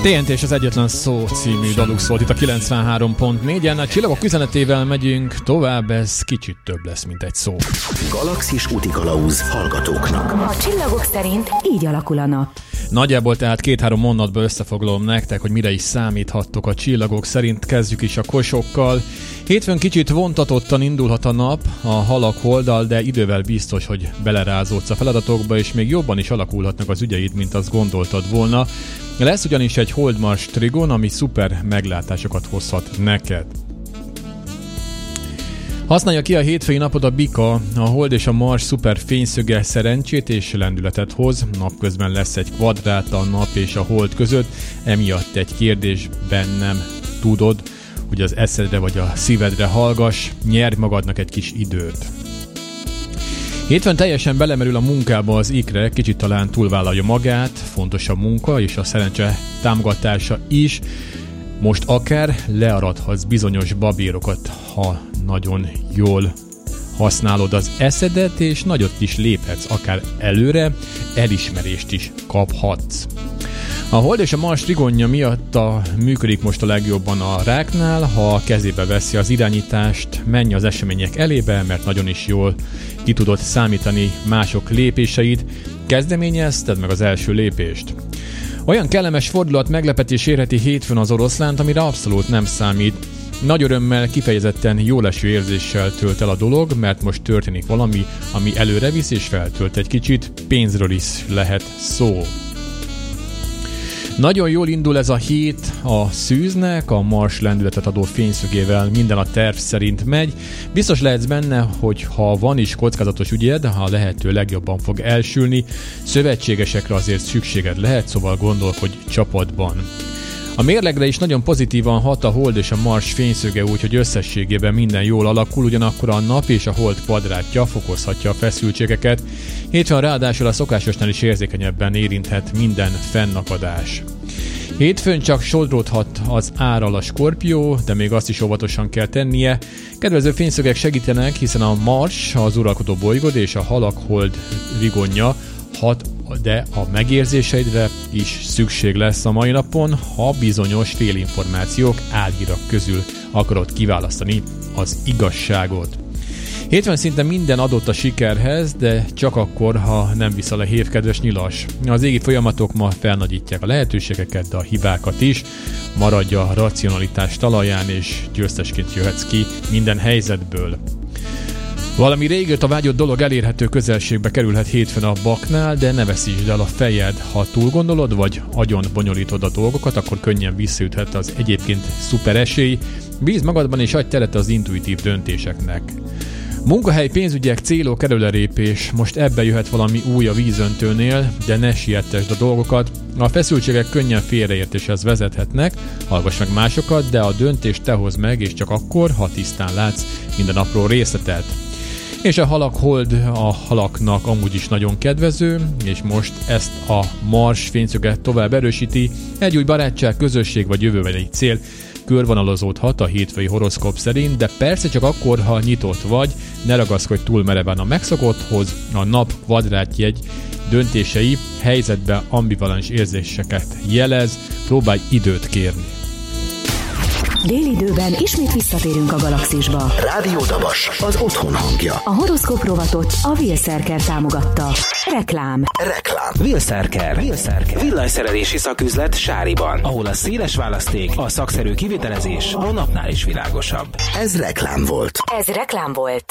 TNT és az Egyetlen Szó című daluk szólt itt a 93.4-en. A Csillagok üzenetével megyünk tovább, ez kicsit több lesz, mint egy szó. Galaxis útikalauz hallgatóknak. A csillagok szerint így alakul a nap. Nagyjából tehát 2-3 mondatban összefoglalom nektek, hogy mire is számíthattok a csillagok szerint. Kezdjük is a kosokkal. Hétfőn kicsit vontatottan indulhat a nap a halak holdal, de idővel biztos, hogy belerázódsz a feladatokba, és még jobban is alakulhatnak az ügyeid, mint azt gondoltad volna. Lesz ugyanis egy Hold-Mars trigon, ami szuper meglátásokat hozhat neked. Használja ki a hétfői napod a bika, a Hold és a Mars szuper fényszöge szerencsét és lendületet hoz. Napközben lesz egy kvadrát a nap és a Hold között, emiatt egy kérdésben nem tudod, hogy az eszedre vagy a szívedre hallgass, nyerj magadnak egy kis időt. Hétfőn teljesen belemerül a munkába az ikre, kicsit talán túlvállalja magát, fontos a munka és a szerencse támogatása is. Most akár learadhatsz bizonyos babérokat, ha nagyon jól használod az eszedet, és nagyot is léphetsz akár előre, elismerést is kaphatsz. A Hold és a Mars trigonja miatt működik most a legjobban a ráknál, ha kezébe veszi az irányítást, menj az események elébe, mert nagyon is jól ki tudod számítani mások lépéseit, kezdeményezted meg az első lépést. Olyan kellemes fordulat meglepetés érheti hétfőn az oroszlánt, amire abszolút nem számít. Nagy örömmel, kifejezetten jóleső érzéssel tölt el a dolog, mert most történik valami, ami előre visz és feltölt egy kicsit, pénzről is lehet szó. Nagyon jól indul ez a hét a szűznek, a Mars lendületet adó fényszögével minden a terv szerint megy. Biztos lehetsz benne, hogy ha van is kockázatos ügyed, ha lehető legjobban fog elsülni, szövetségesekre azért szükséged lehet, szóval gondolkodj csapatban. A mérlegre is nagyon pozitívan hat a Hold és a Mars fényszöge, úgyhogy összességében minden jól alakul, ugyanakkor a nap és a Hold kvadrátja fokozhatja a feszültségeket. Hétfőn ráadásul a szokásosnál is érzékenyebben érinthet minden fennakadás. Hétfőn csak sodródhat az árral a Skorpió, de még azt is óvatosan kell tennie. Kedvező fényszögek segítenek, hiszen a Mars, az uralkodó bolygód és a halak Hold trigonja hat, de a megérzéseidre is szükség lesz a mai napon, ha bizonyos félinformációk, álhírak közül akarod kiválasztani az igazságot. Hétfőn szinte minden adott a sikerhez, de csak akkor, ha nem viszel a hév, kedves nyilas. Az égi folyamatok ma felnagyítják a lehetőségeket, de a hibákat is. Maradj a racionalitás talaján, és győztesként jöhetsz ki minden helyzetből. Valami régóta vágyott dolog elérhető közelségbe kerülhet hétfőn a Baknál, de ne veszítsd el a fejed. Ha túl gondolod, vagy agyon bonyolítod a dolgokat, akkor könnyen visszaüthet az egyébként szuper esély. Bízz magadban és adj teret az intuitív döntéseknek. Munkahely, pénzügyek, célok, előrelépés. Most ebbe jöhet valami új a vízöntőnél, de ne siettesd a dolgokat. A feszültségek könnyen félreértéshez vezethetnek, hallgass meg másokat, de a döntést te hozd meg, és csak akkor, ha tisztán látsz minden apró részletet. És a halak Hold a halaknak amúgy is nagyon kedvező, és most ezt a Mars fényszöget tovább erősíti. Egy új barátság, közösség vagy jövőbeli cél körvonalazódhat a hétfői horoszkóp szerint, de persze csak akkor, ha nyitott vagy, ne ragaszkodj túl mereven a megszokotthoz, a nap kvadrátjegy döntései helyzetben ambivalens érzéseket jelez, próbálj időt kérni. Délidőben ismét visszatérünk a galaxisba. Rádió Dabas, az otthon hangja. A horoszkóp rovatot a Wilszerker támogatta. Reklám. Wilszerker. Villanyszerelési szaküzlet Sáriban, ahol a széles választék, a szakszerű kivitelezés a napnál is világosabb. Ez reklám volt.